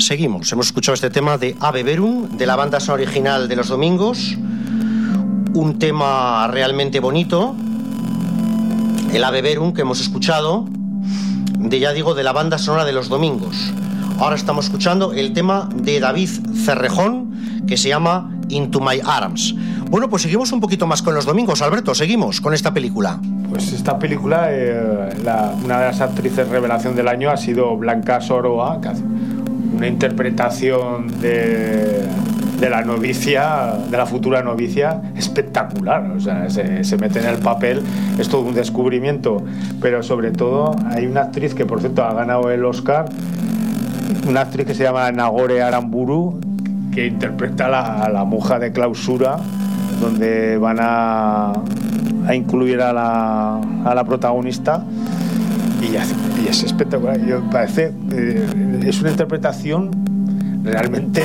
seguimos. Hemos escuchado este tema de Ave Verum, de la banda sonora original de Los Domingos. Un tema realmente bonito, el Ave Verum que hemos escuchado, de la banda sonora de Los Domingos. Ahora estamos escuchando el tema de David Cerrejón, que se llama Into My Arms. Bueno, pues seguimos un poquito más con Los Domingos, Alberto, seguimos con esta película. Pues esta película, una de las actrices revelación del año ha sido Blanca Soroa, que hace una interpretación de la novicia, de la futura novicia, espectacular. O sea, se mete en el papel, es todo un descubrimiento. Pero sobre todo hay una actriz que, por cierto, ha ganado el Oscar, una actriz que se llama Nagore Aramburu, que interpreta a la monja de clausura, donde van a incluir a la protagonista, y es espectacular. Parece es una interpretación realmente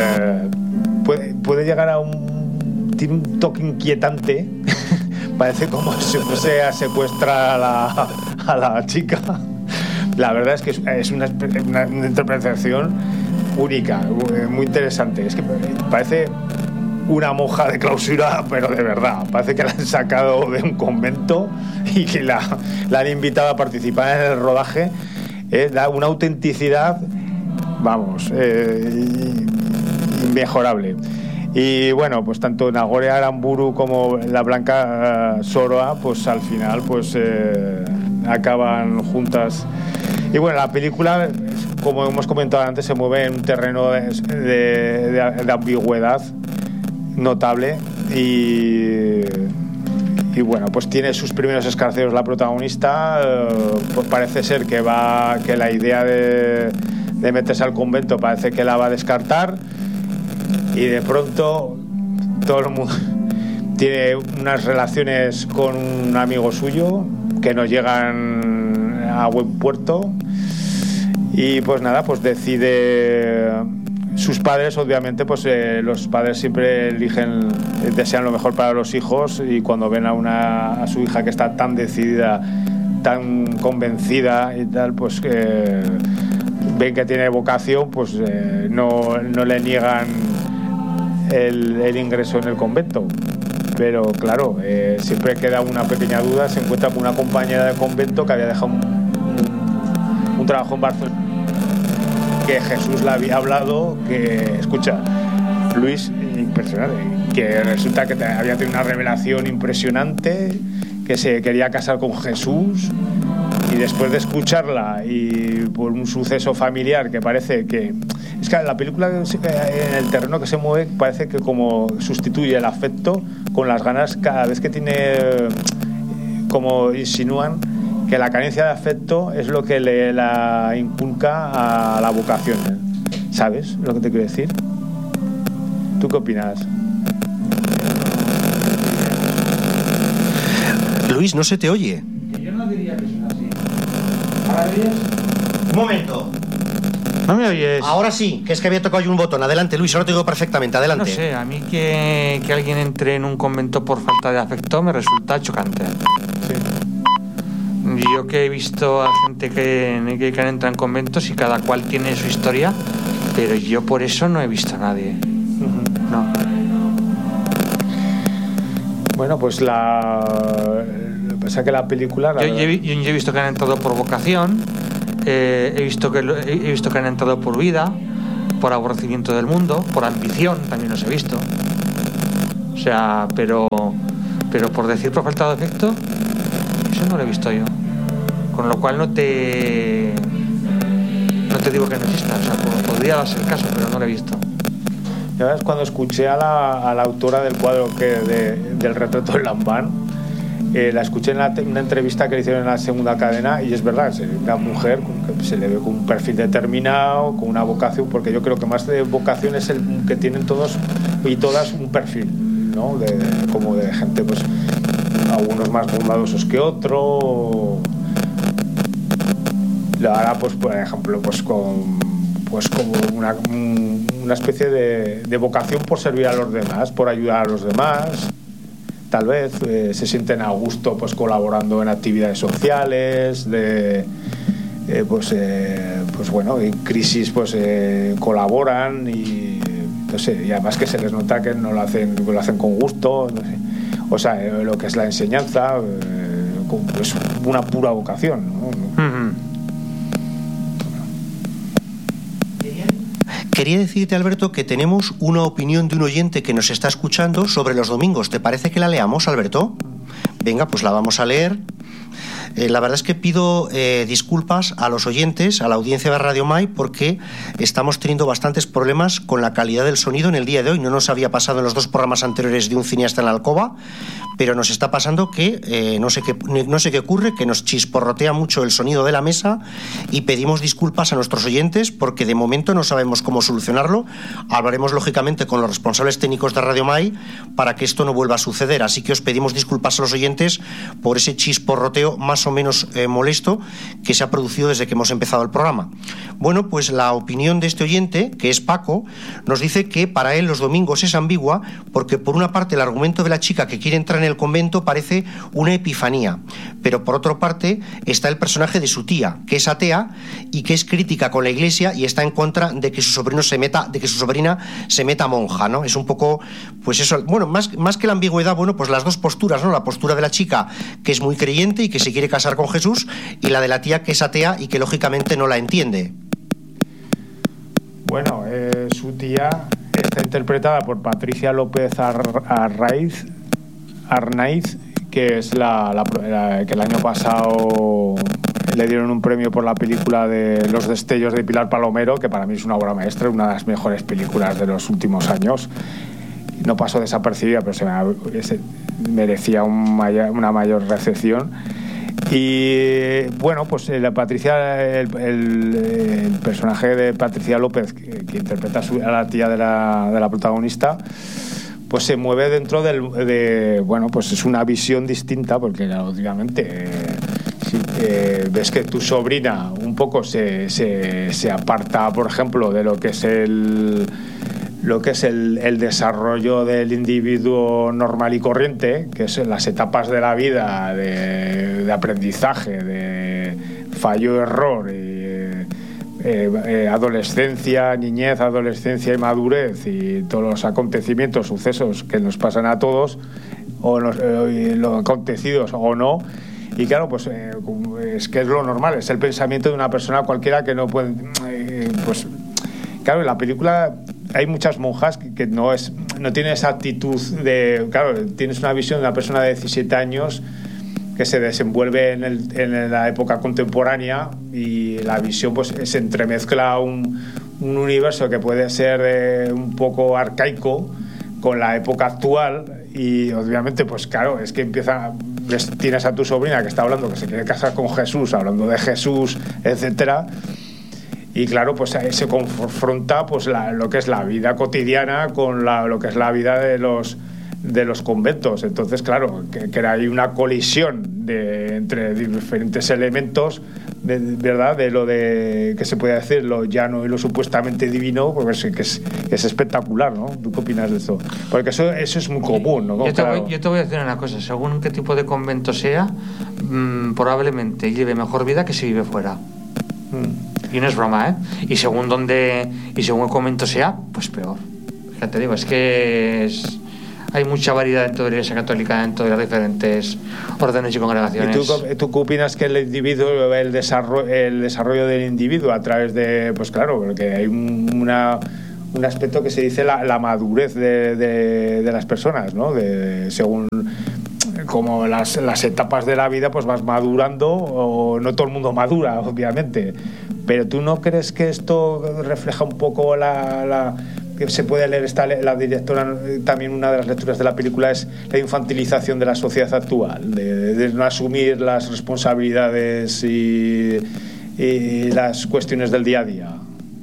puede llegar tiene un toque inquietante. Parece como si fuese a secuestrar a la chica. La verdad es que es una interpretación única, muy interesante. Es que parece una monja de clausura, pero de verdad. Parece que la han sacado de un convento y que la han invitado a participar en el rodaje. Da una autenticidad, vamos, inmejorable. Y bueno, pues tanto Nagore Aramburu como la Blanca Soroa, pues al final pues acaban juntas. Y bueno, la película, como hemos comentado antes, se mueve en un terreno de ambigüedad notable, y bueno, pues tiene sus primeros escarceos la protagonista. Pues parece ser que la idea de meterse al convento parece que la va a descartar, y de pronto todo el mundo tiene unas relaciones con un amigo suyo que no llegan a buen puerto, y pues nada, pues decide. Sus padres, obviamente, pues los padres siempre desean lo mejor para los hijos, y cuando ven a su hija que está tan decidida, tan convencida y tal, pues ven que tiene vocación, pues no le niegan el ingreso en el convento. Pero claro, siempre queda una pequeña duda. Se encuentra con una compañera de convento que había dejado un trabajo en Barcelona, que Jesús le había hablado, que, escucha, Luis, impresionante, que resulta que había tenido una revelación impresionante, que se quería casar con Jesús, y después de escucharla y por un suceso familiar que parece que... Es que la película, en el terreno que se mueve, parece que como sustituye el afecto con las ganas cada vez que tiene, como insinúan, que la carencia de afecto es lo que la inculca a la vocación. ¿Sabes lo que te quiero decir? ¿Tú qué opinas? Luis, no se te oye. Yo no diría que son así. ¿Ahora me oyes? Un momento. ¿No me oyes? Ahora sí, que es que había tocado yo un botón. Adelante, Luis, ahora te digo perfectamente. Adelante. No sé, a mí que alguien entre en un convento por falta de afecto me resulta chocante. Sí. Yo que he visto a gente que han entrado en conventos y cada cual tiene su historia, pero yo por eso no he visto a nadie. No. Bueno, pues lo que pasa es que la película... Yo he visto que han entrado por vocación, he visto que han entrado por vida, por aborrecimiento del mundo, por ambición, también los he visto. O sea, pero por decir por falta de afecto, eso no lo he visto yo. Con lo cual no te digo que no exista. O sea, podría darse el caso, pero no lo he visto. Ya ves, cuando escuché a la autora del cuadro del retrato de Lambán, la escuché en una entrevista que le hicieron en la Segunda Cadena, y es verdad, es una mujer que se le ve con un perfil determinado, con una vocación, porque yo creo que más de vocación es el que tienen todos y todas un perfil, ¿no? Como de gente, pues algunos más bondadosos que otros. Ahora, pues por ejemplo, pues como una especie de vocación por servir a los demás, por ayudar a los demás. Tal vez se sienten a gusto pues colaborando en actividades sociales, pues bueno, en crisis pues colaboran y no sé, y además que se les nota que no lo hacen con gusto, no sé. O sea, lo que es la enseñanza es una pura vocación, ¿no? Uh-huh. Quería decirte, Alberto, que tenemos una opinión de un oyente que nos está escuchando sobre los domingos. ¿Te parece que la leamos, Alberto? Venga, pues la vamos a leer. La verdad es que pido disculpas a los oyentes, a la audiencia de Radio Mai, porque estamos teniendo bastantes problemas con la calidad del sonido en el día de hoy. No nos había pasado en los 2 programas anteriores de Un cineasta en la alcoba, pero nos está pasando que no sé qué ocurre, que nos chisporrotea mucho el sonido de la mesa, y pedimos disculpas a nuestros oyentes porque de momento no sabemos cómo solucionarlo. Hablaremos lógicamente con los responsables técnicos de Radio Mai para que esto no vuelva a suceder, así que os pedimos disculpas a los oyentes por ese chisporroteo más o menos molesto que se ha producido desde que hemos empezado el programa. Bueno, pues la opinión de este oyente, que es Paco, nos dice que para él los domingos es ambigua porque por una parte el argumento de la chica que quiere entrar en el convento parece una epifanía, pero por otra parte está el personaje de su tía, que es atea y que es crítica con la iglesia y está en contra de que su sobrina se meta monja, ¿no? Es un poco, pues eso, bueno, más que la ambigüedad, bueno, pues las dos posturas, ¿no? La postura de la chica, que es muy creyente y que se quiere casar con Jesús, y la de la tía, que es atea y que lógicamente no la entiende. Bueno, su tía está interpretada por Patricia López Arnaiz, que es que el año pasado le dieron un premio por la película de Los destellos de Pilar Palomero, que para mí es una obra maestra, una de las mejores películas de los últimos años. No pasó desapercibida, pero merecía una mayor recepción. Y bueno, pues el personaje de Patricia López, que interpreta a la tía de la protagonista, pues se mueve dentro bueno, pues es una visión distinta, porque obviamente si ves que tu sobrina un poco se aparta, por ejemplo, de lo que es el desarrollo del individuo normal y corriente, que es las etapas de la vida de aprendizaje, de fallo-error, adolescencia, niñez, adolescencia y madurez, y todos los acontecimientos, sucesos que nos pasan a todos, o los acontecidos o no. Y claro, pues es que es lo normal, es el pensamiento de una persona cualquiera que no puede... pues claro, en la película hay muchas monjas que no tienen esa actitud de... Claro, tienes una visión de una persona de 17 años que se desenvuelve en la época contemporánea, y la visión pues se entremezcla un universo que puede ser un poco arcaico con la época actual, y obviamente pues claro, es que tienes a tu sobrina que está hablando que se quiere casar con Jesús, hablando de Jesús, etcétera. Y claro, pues se confronta pues lo que es la vida cotidiana con lo que es la vida de los conventos. Entonces, claro, que hay una colisión entre diferentes elementos, ¿verdad? De lo de que se puede decir lo llano y lo supuestamente divino, pues que es espectacular, ¿no? ¿Tú qué opinas de eso? Porque eso es muy común, ¿no? Yo te voy a decir una cosa, según qué tipo de convento sea, probablemente lleve mejor vida que si vive fuera. Y no es broma, ¿eh? Y según el convento sea, pues peor. Ya te digo, es que hay mucha variedad dentro de la Iglesia Católica, dentro de las diferentes órdenes y congregaciones. ¿Y tú qué opinas que el individuo, el desarrollo del individuo a través de, pues claro, porque hay un aspecto que se dice la madurez de las personas, ¿no? Según como las etapas de la vida, pues vas madurando, o no todo el mundo madura, obviamente. Pero ¿tú no crees que esto refleja un poco que se puede leer la directora? También una de las lecturas de la película es la infantilización de la sociedad actual, de no asumir las responsabilidades y las cuestiones del día a día.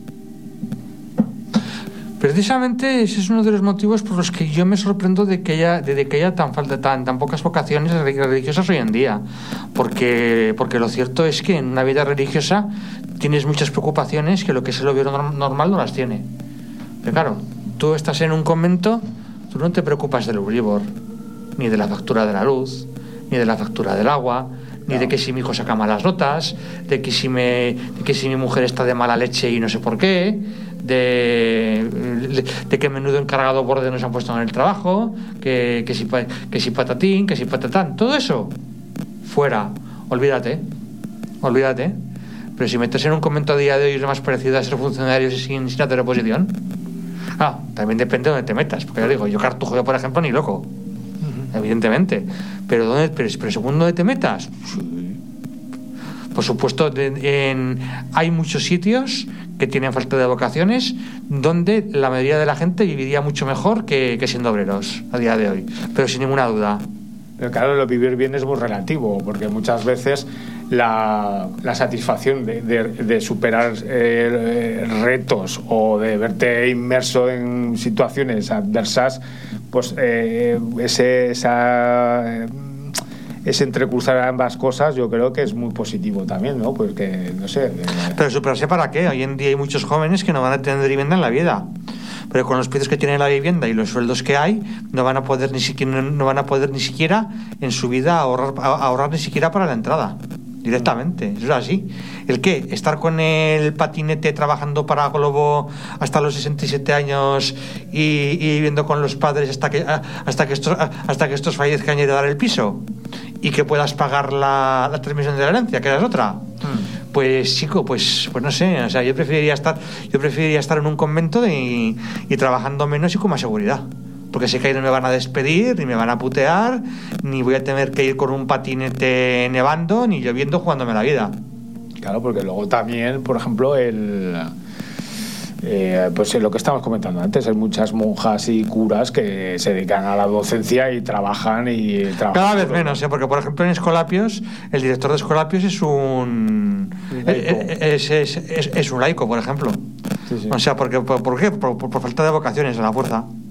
Precisamente ese es uno de los motivos por los que yo me sorprendo de que haya tan pocas vocaciones religiosas hoy en día, porque lo cierto es que en una vida religiosa tienes muchas preocupaciones que lo que es el obvio normal no las tiene. Pero claro, tú estás en un convento, tú no te preocupas del Euribor, ni de la factura de la luz, ni de la factura del agua, ni de que si mi hijo saca malas notas, de que si mi mujer está de mala leche y no sé por qué, de que menudo encargado borde nos han puesto en el trabajo, que si patatín, que si patatán, todo eso fuera, olvídate. Pero si metes en un convento a día de hoy es lo más parecido a ser funcionario sin hacer oposición. También depende de dónde te metas, porque ya digo, yo Cartujo, yo por ejemplo, ni loco, evidentemente, pero según dónde te metas, por supuesto, hay muchos sitios que tienen falta de vocaciones donde la mayoría de la gente viviría mucho mejor que siendo obreros a día de hoy, pero sin ninguna duda. Pero claro, lo vivir bien es muy relativo, porque muchas veces la satisfacción de superar retos o de verte inmerso en situaciones adversas, pues ese entrecruzar ambas cosas yo creo que es muy positivo también, ¿no? Porque, no sé... Pero superarse ¿para qué? Hoy en día hay muchos jóvenes que no van a tener vivienda en la vida. Pero con los precios que tiene la vivienda y los sueldos que hay, no van a poder ni siquiera en su vida ahorrar ni siquiera para la entrada. Directamente, eso es así. ¿El qué? Estar con el patinete trabajando para Globo hasta los 67 años y viviendo con los padres hasta que estos fallezcan y heredar el piso y que puedas pagar la transmisión de la herencia, que es otra. Pues chico, pues no sé, o sea, yo preferiría estar en un convento y trabajando menos y con más seguridad. Porque sé que ahí no me van a despedir, ni me van a putear, ni voy a tener que ir con un patinete nevando, ni lloviendo jugándome la vida. Claro, porque luego también, por ejemplo, pues lo que estábamos comentando antes, hay muchas monjas y curas que se dedican a la docencia y trabajan cada vez menos, porque por ejemplo en Escolapios el director de Escolapios es un laico, por ejemplo. Sí. O sea, ¿por qué? Por falta de vocaciones a la fuerza.